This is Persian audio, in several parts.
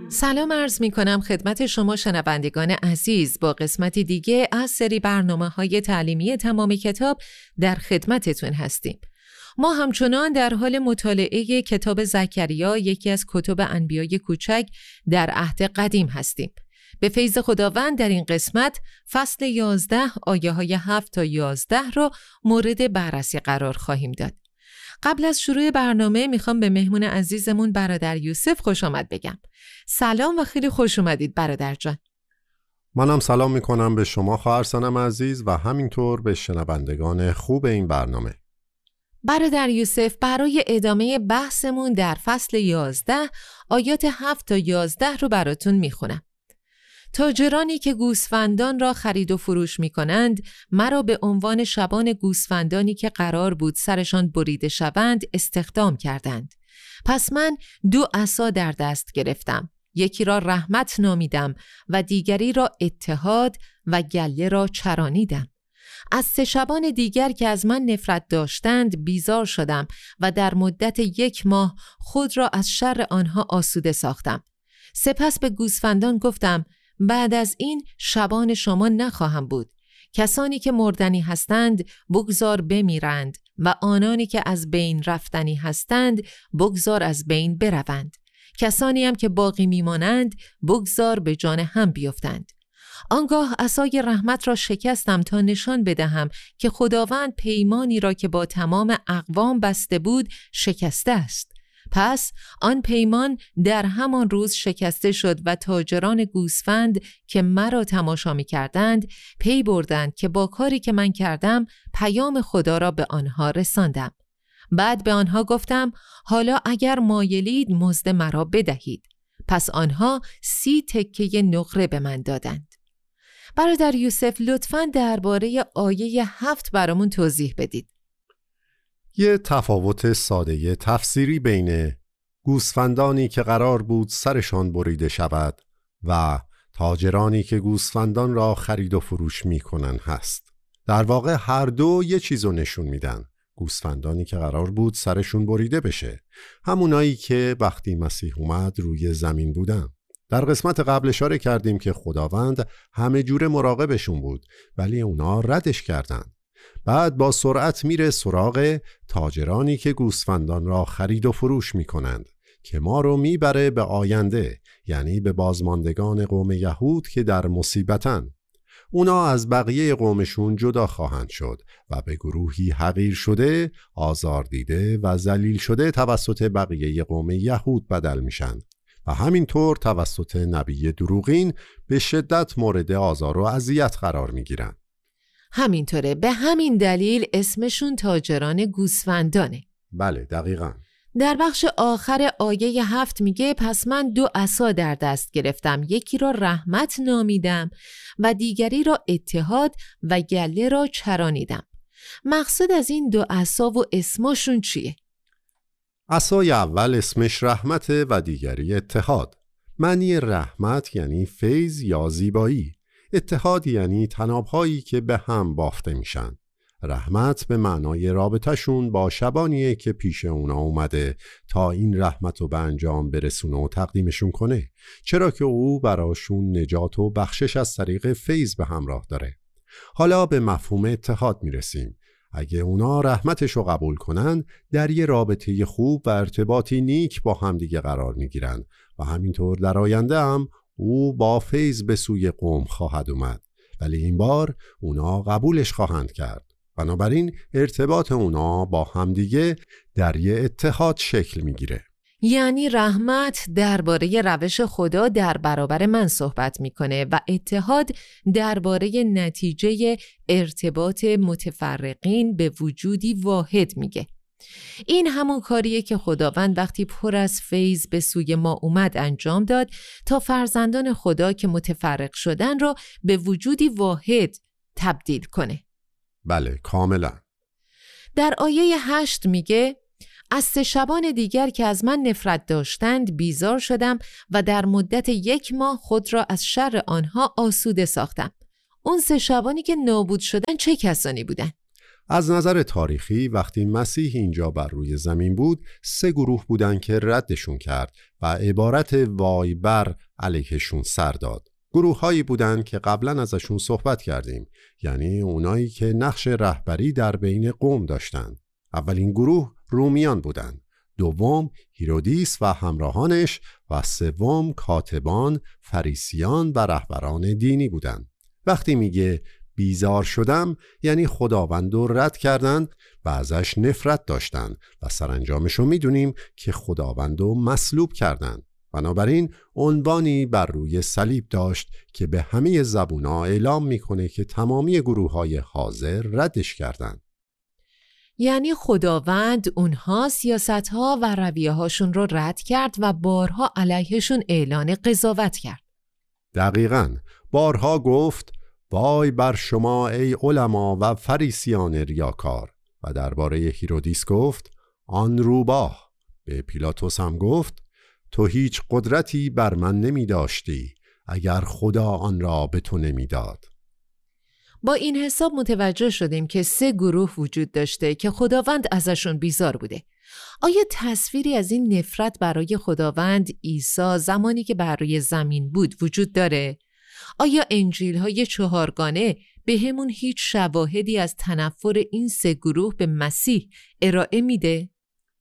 سلام عرض می کنم خدمت شما شنوندگان عزیز. با قسمتی دیگه از سری برنامه‌های تعلیمی تمام کتاب در خدمتتون هستیم. ما همچنان در حال مطالعه کتاب زکریا، یکی از کتب انبیای کوچک در عهد قدیم هستیم. به فیض خداوند در این قسمت فصل 11 آیه های 7 تا 11 رو مورد بررسی قرار خواهیم داد. قبل از شروع برنامه میخوام به مهمون عزیزمون برادر یوسف خوش آمد بگم. سلام و خیلی خوش اومدید برادر جان. منم سلام میکنم به شما خواهر سنم عزیز و همینطور به شنوندگان خوب این برنامه. برادر یوسف، برای ادامه بحثمون در فصل 11 آیات 7 تا 11 رو براتون میخونم. تاجرانی که گوسفندان را خرید و فروش می کنند مرا به عنوان شبان گوسفندانی که قرار بود سرشان بریده شوند استخدام کردند. پس من 2 عصا در دست گرفتم، یکی را رحمت نامیدم و دیگری را اتحاد و گله را چرانیدم. از 3 شبان دیگر که از من نفرت داشتند بیزار شدم و در مدت 1 ماه خود را از شر آنها آسوده ساختم. سپس به گوسفندان گفتم بعد از این شبان شما نخواهم بود. کسانی که مردنی هستند بگذار بمیرند و آنانی که از بین رفتنی هستند بگذار از بین بروند. کسانی هم که باقی میمانند بگذار به جان هم بیفتند. آنگاه عصای رحمت را شکستم تا نشان بدهم که خداوند پیمانی را که با تمام اقوام بسته بود شکسته است. پس آن پیمان در همان روز شکسته شد و تاجران گوسفند که مرا تماشا می کردند پی بردند که با کاری که من کردم پیام خدا را به آنها رساندم. بعد به آنها گفتم حالا اگر مایلید مزد مرا بدهید. پس آنها 30 تکه نقره به من دادند. برادر یوسف، لطفاً درباره آیه 7 برامون توضیح بدید. یه تفاوت ساده تفسیری بین گوسفندانی که قرار بود سرشان بریده شود و تاجرانی که گوسفندان را خرید و فروش میکنن هست. در واقع هر دو یه چیزو نشون میدن. گوسفندانی که قرار بود سرشون بریده بشه، همونایی که وقتی مسیح اومد روی زمین بودن. در قسمت قبل اشاره کردیم که خداوند همه جوره مراقبشون بود ولی اونا ردش کردن. بعد با سرعت میره سراغ تاجرانی که گوسفندان را خرید و فروش میکنند که ما رو میبره به آینده، یعنی به بازماندگان قوم یهود که در مصیبتن. اونا از بقیه قومشون جدا خواهند شد و به گروهی حقیر شده، آزار دیده و ذلیل شده توسط بقیه قوم یهود بدل میشن و همینطور توسط نبی دروغین به شدت مورد آزار و اذیت قرار میگیرن. همینطوره، به همین دلیل اسمشون تاجران گوسفندانه. بله دقیقاً. در بخش آخر آیه 7 میگه پس من 2 عصا در دست گرفتم، یکی را رحمت نامیدم و دیگری را اتحاد و گله را چرانیدم. مقصود از این 2 عصا و اسمشون چیه؟ عصای اول اسمش رحمته و دیگری اتحاد. معنی رحمت یعنی فیض یا زیبایی. اتحاد یعنی تنابهایی که به هم بافته میشن. رحمت به معنای رابطهشون با شبانیه که پیش اونا اومده تا این رحمت رو به انجام برسونه و تقدیمشون کنه، چرا که او براشون نجات و بخشش از طریق فیض به همراه داره. حالا به مفهوم اتحاد میرسیم. اگه اونا رحمتش رو قبول کنن در یه رابطه خوب و ارتباطی نیک با همدیگه قرار میگیرن و همینطور در آینده هم او با فیض به سوی قوم خواهد اومد، ولی این بار اونا قبولش خواهند کرد. بنابراین ارتباط اونا با همدیگه در یه اتحاد شکل میگیره. یعنی رحمت درباره روش خدا در برابر من صحبت میکنه و اتحاد درباره نتیجه ارتباط متفرقین به وجودی واحد میگه. این همون کاریه که خداوند وقتی پر از فیض به سوی ما اومد انجام داد تا فرزندان خدا که متفرق شدن رو به وجودی واحد تبدیل کنه. بله کاملا. در آیه 8 میگه از 3 شبان دیگر که از من نفرت داشتند بیزار شدم و در مدت 1 ماه خود را از شر آنها آسوده ساختم. اون 3 شبانی که نابود شدن چه کسانی بودن؟ از نظر تاریخی وقتی مسیح اینجا بر روی زمین بود 3 گروه بودن که ردشون کرد و عبارت وای بر علیهشون سر داد. گروه هایی بودن که قبلا ازشون صحبت کردیم، یعنی اونایی که نقش رهبری در بین قوم داشتن. اولین گروه رومیان بودن، دوم هیرودیس و همراهانش و سوم کاتبان، فریسیان و رهبران دینی بودن. وقتی میگه بیزار شدم یعنی خداوند رو رد کردند و ازش نفرت داشتند و سرانجامشو میدونیم که خداوند رو مصلوب کردند. بنابراین عنوانی بر روی صلیب داشت که به همه زبونا اعلام میکنه که تمامی گروه‌های حاضر ردش کردند. یعنی خداوند اونها سیاستها و رویه‌هاشون رو رد کرد و بارها علیهشون اعلان قضاوت کرد. دقیقاً، بارها گفت وای بر شما ای علما و فریسیان ریاکار، و درباره هیرودیس گفت آن روباه. به پیلاتوس هم گفت تو هیچ قدرتی بر من نمی داشتی اگر خدا آن را به تو نمی داد. با این حساب متوجه شدیم که 3 گروه وجود داشته که خداوند ازشون بیزار بوده. آیا تصویری از این نفرت برای خداوند عیسی زمانی که بر روی زمین بود وجود داره؟ آیا انجیل‌های 4گانه به همون هیچ شواهدی از تنفر این 3 گروه به مسیح ارائه میده؟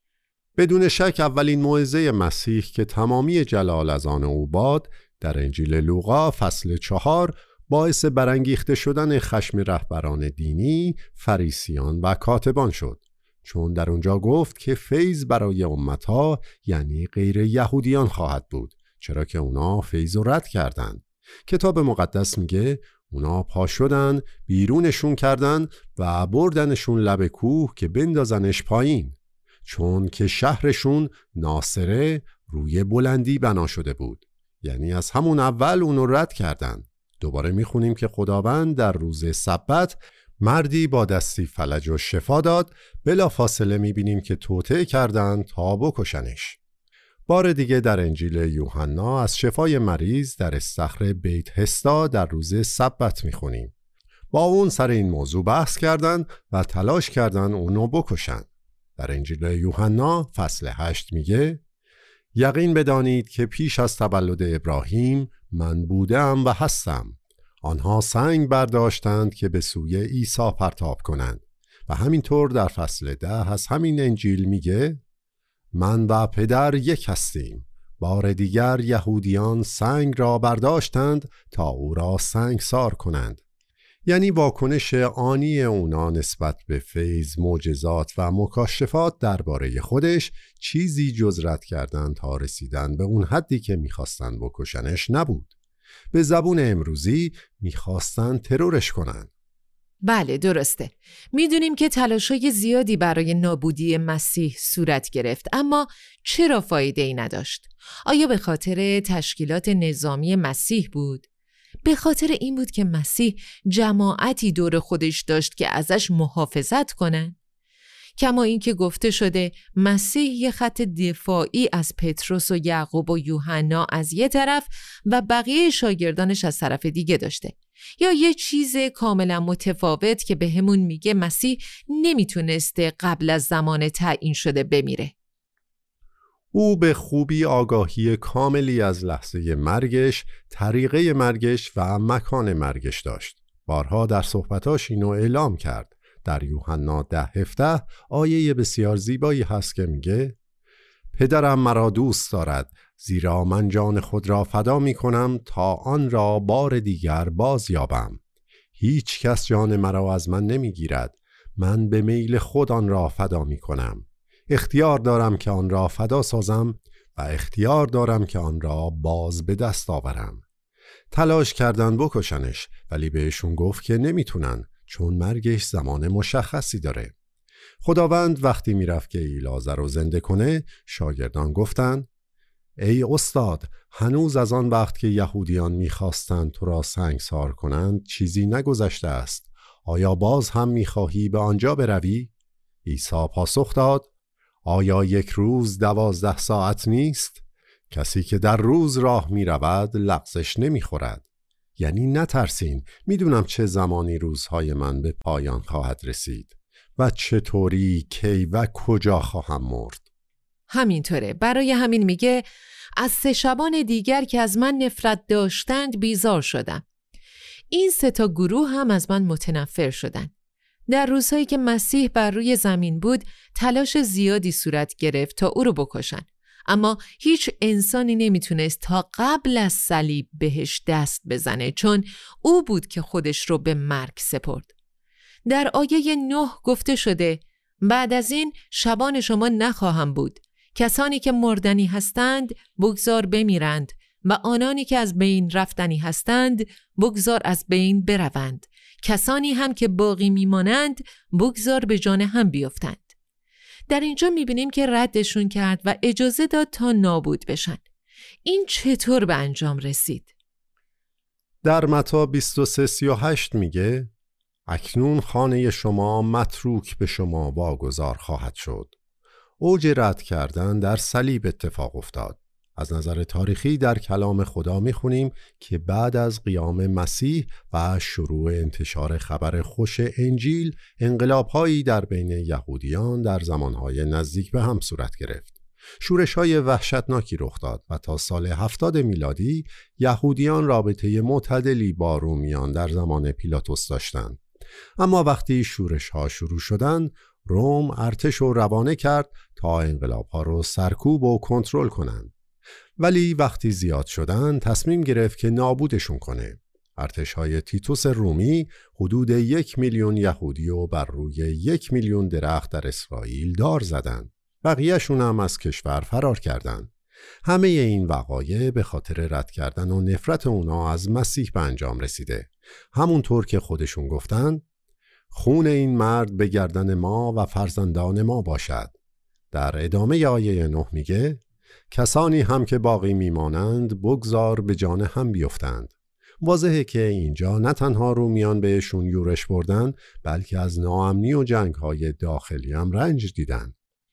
بدون شک اولین موعظه مسیح که تمامی جلال از آن او باد در انجیل لوقا فصل 4 باعث برانگیخته شدن خشم رهبران دینی، فریسیان و کاتبان شد، چون در اونجا گفت که فیض برای امتها یعنی غیر یهودیان خواهد بود، چرا که اونا فیض رو رد کردند. کتاب مقدس میگه اونا پا شدن، بیرونشون کردن و بردنشون لب کوه که بندازنش پایین، چون که شهرشون ناصره روی بلندی بنا شده بود. یعنی از همون اول اونو رد کردن. دوباره میخونیم که خداوند در روز سبت مردی با دستی فلج و شفا داد، بلا فاصله میبینیم که توطئه کردن تا بکشنش. بار دیگه در انجیل یوحنا از شفای مریض در استخر بیت هستا در روز سبت میخونیم. با اون سر این موضوع بحث کردند و تلاش کردند اونو بکشن. در انجیل یوحنا فصل 8 میگه یقین بدانید که پیش از تولد ابراهیم من بودم و هستم. آنها سنگ برداشتند که به سوی عیسی پرتاب کنند. و همینطور در فصل 10 از همین انجیل میگه من و پدر یک هستیم. بار دیگر یهودیان سنگ را برداشتند تا او را سنگسار کنند. یعنی واکنش آنی اونا نسبت به فیض، معجزات و مکاشفات درباره خودش چیزی جز رد کردن تا رسیدن به اون حدی که میخواستن بکشنش نبود. به زبون امروزی میخواستن ترورش کنن. بله درسته. میدونیم که تلاشای زیادی برای نابودی مسیح صورت گرفت، اما چرا فایده ای نداشت؟ آیا به خاطر تشکیلات نظامی مسیح بود؟ به خاطر این بود که مسیح جماعتی دور خودش داشت که ازش محافظت کنن؟ کما این که گفته شده مسیح یه خط دفاعی از پتروس و یعقوب و یوحنا از یه طرف و بقیه شاگردانش از طرف دیگه داشته، یا یه چیز کاملا متفاوت که به همون میگه مسیح نمیتونسته قبل از زمان تعیین شده بمیره. او به خوبی آگاهی کاملی از لحظه مرگش، طریقه مرگش و مکان مرگش داشت. بارها در صحبتاش اینو اعلام کرد. در یوحنا 10:17 آیه بسیار زیبایی هست که میگه پدرم مرا دوست دارد، زیرا من جان خود را فدا می کنم تا آن را بار دیگر باز یابم. هیچ کس جان مرا از من نمی گیرد، من به میل خود آن را فدا می کنم. اختیار دارم که آن را فدا سازم و اختیار دارم که آن را باز به دست آورم. تلاش کردن بکشنش، ولی بهشون گفت که نمیتونن، چون مرگش زمان مشخصی داره. خداوند وقتی میرفت که ایلازر رو زنده کنه، شاگردان گفتن ای استاد، هنوز از آن وقت که یهودیان میخواستند تو را سنگسار کنند چیزی نگذشته است. آیا باز هم میخواهی به آنجا بروی؟ عیسی پاسخ داد آیا یک روز 12 ساعت نیست؟ کسی که در روز راه میرود لغزش نمیخورد. یعنی نترسین، میدونم چه زمانی روزهای من به پایان خواهد رسید. و چطوری، کی و کجا خواهم مرد. همینطوره. برای همین میگه از 3 شبان دیگر که از من نفرت داشتند بیزار شدم. این 3 گروه هم از من متنفر شدند. در روزهایی که مسیح بر روی زمین بود تلاش زیادی صورت گرفت تا او رو بکشن، اما هیچ انسانی نمیتونست تا قبل از صلیب بهش دست بزنه، چون او بود که خودش رو به مرگ سپرد. در آیه 9 گفته شده بعد از این شبان شما نخواهم بود. کسانی که مردنی هستند بگذار بمیرند و آنانی که از بین رفتنی هستند بگذار از بین بروند. کسانی هم که باقی میمانند بگذار به جان هم بیفتند. در اینجا میبینیم که ردشون کرد و اجازه داد تا نابود بشن. این چطور به انجام رسید؟ در متی 23:38 میگه اکنون خانه شما متروک به شما واگذار خواهد شد. اوج رد کردن در صلیب اتفاق افتاد. از نظر تاریخی در کلام خدا میخونیم که بعد از قیام مسیح و شروع انتشار خبر خوش انجیل، انقلاب‌هایی در بین یهودیان در زمانهای نزدیک به هم صورت گرفت. شورش‌های وحشتناکی رخ داد و تا سال 70 میلادی یهودیان رابطه معتدلی با رومیان در زمان پیلاتوس داشتند. اما وقتی شورش‌ها شروع شدند، روم ارتش رو روانه کرد تا انقلاب‌ها رو سرکوب و کنترل کنند. ولی وقتی زیاد شدن تصمیم گرفت که نابودشون کنه. ارتش‌های تیتوس رومی حدود 1 میلیون یهودی رو بر روی 1 میلیون درخت در اسرائیل دار زدن. بقیه‌شون هم از کشور فرار کردند. همه این وقایع به خاطر رد کردن و نفرت اونا از مسیح به انجام رسیده. همونطور که خودشون گفتن خون این مرد به گردن ما و فرزندان ما باشد. در ادامه آیه 9 میگه کسانی هم که باقی میمانند بگذار به جان هم بیفتند. واضحه که اینجا نه تنها رومیان بهشون یورش بردن، بلکه از ناامنی و جنگ‌های داخلی هم رنج دیدن.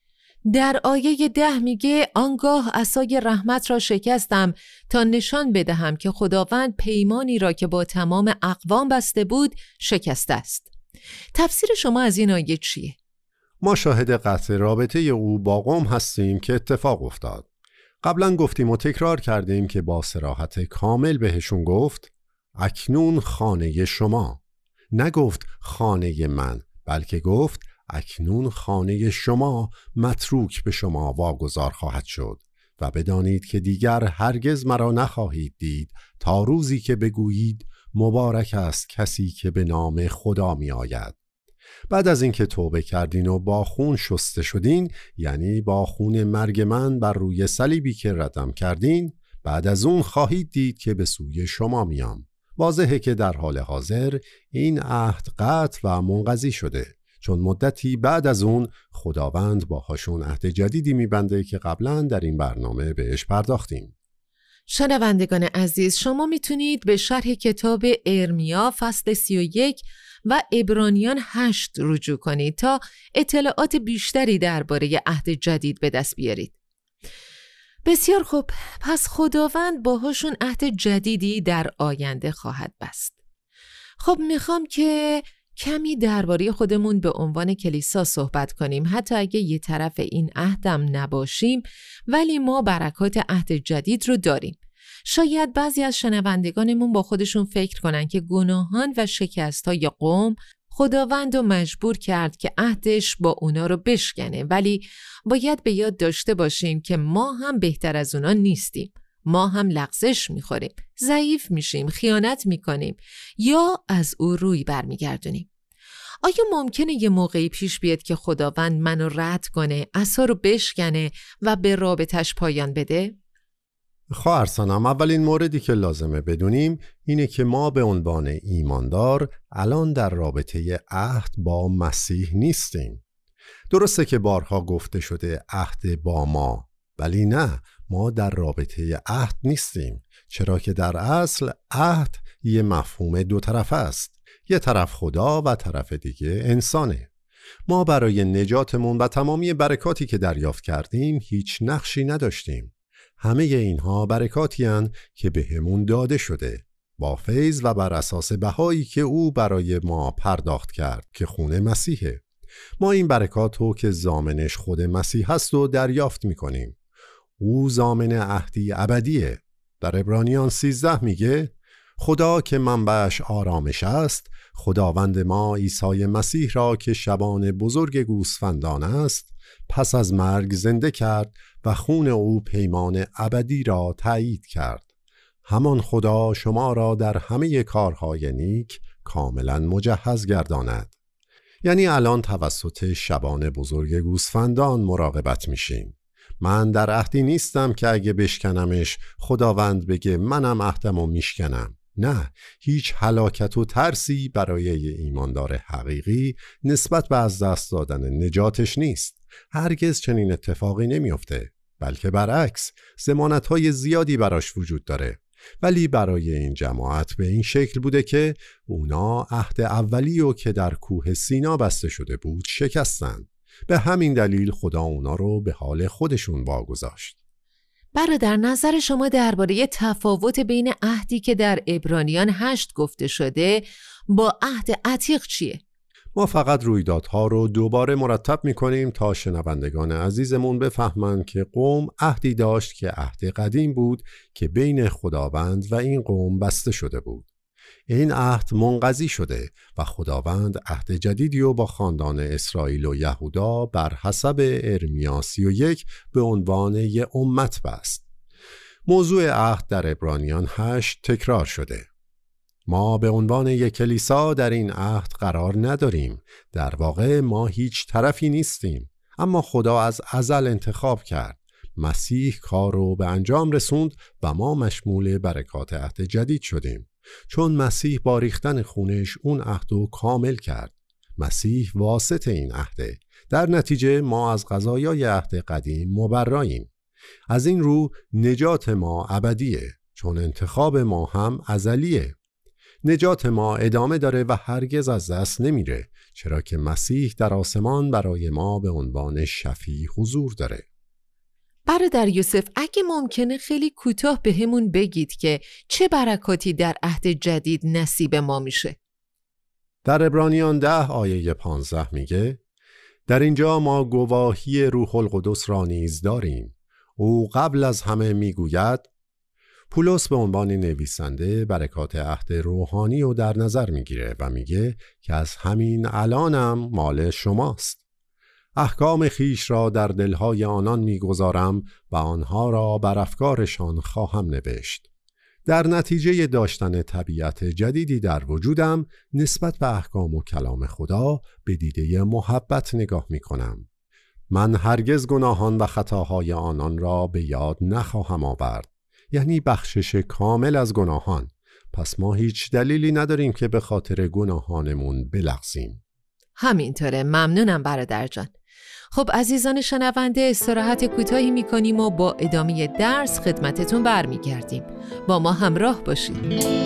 در آیه 10 میگه آنگاه عصای رحمت را شکستم تا نشان بدهم که خداوند پیمانی را که با تمام اقوام بسته بود شکسته است. تفسیر شما از این آیه چیه؟ ما شاهد قطع رابطه او با قوم هستیم که اتفاق افتاد. قبلا گفتیم و تکرار کردیم که با صراحت کامل بهشون گفت اکنون خانه شما. نگفت خانه من، بلکه گفت اکنون خانه شما متروک به شما واگذار خواهد شد و بدانید که دیگر هرگز مرا نخواهید دید تا روزی که بگویید مبارک است کسی که به نام خدا می آید. بعد از اینکه توبه کردین و با خون شسته شدین، یعنی با خون مرگ من بر روی صلیبی که ردم کردین، بعد از اون خواهید دید که به سوی شما میام. واضحه که در حال حاضر این عهد قطع و منقضی شده، چون مدتی بعد از اون خداوند باهاشون عهد جدیدی میبنده که قبلا در این برنامه بهش پرداختیم. شنوندگان عزیز، شما میتونید به شرح کتاب ارمیا فصل 31 و عبرانیان 8 رجوع کنید تا اطلاعات بیشتری درباره عهد جدید به دست بیارید. بسیار خوب، پس خداوند باهاشون عهد جدیدی در آینده خواهد بست. خب میخوام که کمی درباره خودمون به عنوان کلیسا صحبت کنیم. حتی اگه یه طرف این عهدم نباشیم، ولی ما برکات عهد جدید رو داریم. شاید بعضی از شنوندگانمون با خودشون فکر کنن که گناهان و شکست‌های قوم خداوند رو مجبور کرد که عهدش با اونا رو بشکنه، ولی باید به یاد داشته باشیم که ما هم بهتر از اونا نیستیم. ما هم لغزش میخوریم، ضعیف میشیم، خیانت میکنیم یا از او روی برمیگردونیم. آیا ممکنه یه موقعی پیش بیاد که خداوند منو رد کنه، عصا رو بشکنه و به رابطش پایان بده؟ خواهر سنم، اولین موردی که لازمه بدونیم اینه که ما به عنوان ایماندار الان در رابطه عهد با مسیح نیستیم. درسته که بارها گفته شده عهد با ما، ولی نه، ما در رابطه عهد نیستیم، چرا که در اصل عهد یه مفهوم دو طرف است. یه طرف خدا و طرف دیگه انسانه. ما برای نجاتمون و تمامی برکاتی که دریافت کردیم هیچ نقشی نداشتیم. همه اینها برکاتی هستند که بهمون داده شده با فیض و بر اساس بهایی که او برای ما پرداخت کرد که خون مسیحه. ما این برکات رو که ضامنش خود مسیح هست و دریافت میکنیم. او ضامن عهدی ابدیه. در عبرانیان 13 میگه خدا که منبعش آرامش است، خداوند ما عیسی مسیح را که شبان بزرگ گوسفندان است پس از مرگ زنده کرد و خون او پیمان ابدی را تایید کرد. همان خدا شما را در همه کارهای نیک کاملا مجهز گرداند. یعنی الان توسط شبان بزرگ گوسفندان مراقبت میشین. من در عهدی نیستم که اگه بشکنمش خداوند بگه منم عهدمو میشکنم. نه، هیچ هلاکت و ترسی برای ایماندار حقیقی نسبت به از دست دادن نجاتش نیست. هرگز چنین اتفاقی نمیفته، بلکه برعکس ضمانت‌های زیادی براش وجود داره. ولی برای این جماعت به این شکل بوده که اونا عهد اولیو که در کوه سینا بسته شده بود شکستن. به همین دلیل خدا اونا رو به حال خودشون واگذاشت. برادر، نظر شما درباره تفاوت بین عهدی که در عبرانیان 8 گفته شده با عهد عتیق چیه؟ ما فقط رویدادها رو دوباره مرتب میکنیم تا شنوندگان عزیزمون بفهمن که قوم عهدی داشت که عهد قدیم بود که بین خداوند و این قوم بسته شده بود. این عهد منقضی شده و خداوند عهد جدیدی رو با خاندان اسرائیل و یهودا بر حسب ارمیا 31 به عنوان یه امت بست. موضوع عهد در عبرانیان 8 تکرار شده. ما به عنوان یک کلیسا در این عهد قرار نداریم. در واقع ما هیچ طرفی نیستیم، اما خدا از ازل انتخاب کرد. مسیح کار رو به انجام رسوند و ما مشمول برکات عهد جدید شدیم. چون مسیح با ریختن خونش اون عهد رو کامل کرد. مسیح واسط این عهده. در نتیجه ما از قضایای عهد قدیم مبراییم. از این رو نجات ما ابدیه، چون انتخاب ما هم ازلیه. نجات ما ادامه داره و هرگز از دست نمیره، چرا که مسیح در آسمان برای ما به عنوان شفیع حضور داره. برادر یوسف، اگه ممکنه خیلی کوتاه بهمون بگید که چه برکاتی در عهد جدید نصیب ما میشه؟ در عبرانیان 10 آیه 15 میگه در اینجا ما گواهی روح القدس را نیز داریم. او قبل از همه میگوید. پولس به عنوان نویسنده برکات عهد روحانی رو در نظر میگیره و میگه که از همین الانم مال شماست. احکام خیش را در دلهای آنان میگذارم و آنها را بر افکارشان خواهم نوشت. در نتیجه داشتن طبیعت جدیدی در وجودم نسبت به احکام و کلام خدا به دیده محبت نگاه میکنم. من هرگز گناهان و خطاهای آنان را به یاد نخواهم آورد. یعنی بخشش کامل از گناهان. پس ما هیچ دلیلی نداریم که به خاطر گناهانمون بلغزیم. همینطوره. ممنونم برادر جان. خب عزیزان شنونده، استراحت کوتاهی میکنیم و با ادامه درس خدمتتون برمیگردیم. با ما همراه باشید.